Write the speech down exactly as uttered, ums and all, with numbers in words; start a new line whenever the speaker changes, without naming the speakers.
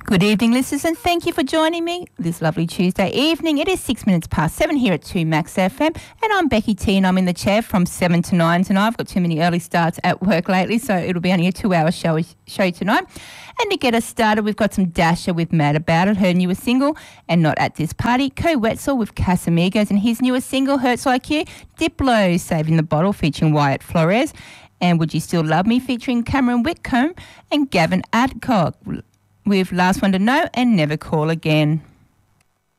Good evening, listeners, and thank you for joining me this lovely Tuesday evening. It is six minutes past seven here at two Max F M, and I'm Becky T, and I'm in the chair from seven to nine tonight. I've got too many early starts at work lately, so it'll be only a two-hour show show tonight. And to get us started, we've got some Dasher with Mad About It, her newest single, and Not At This Party. Co Wetzel with Casamigos and his newest single, Hurts Like You. Diplo, Saving the Bottle, featuring Wyatt Flores. And Would You Still Love Me, featuring Cameron Whitcomb and Gavin Adcock, with Last One to Know and Never Call Again.